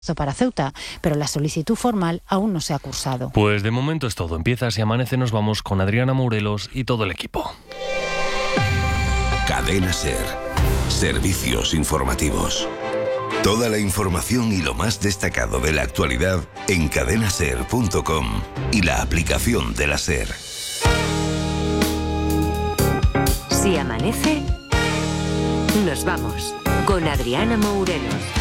para Ceuta, pero la solicitud formal aún no se ha cursado. Pues de momento es todo. Empieza Si Amanece, nos vamos con Adriana Morelos y todo el equipo. Cadena SER. Servicios informativos. Toda la información y lo más destacado de la actualidad en cadenaser.com y la aplicación de la SER. Si amanece, nos vamos con Adriana Morelos.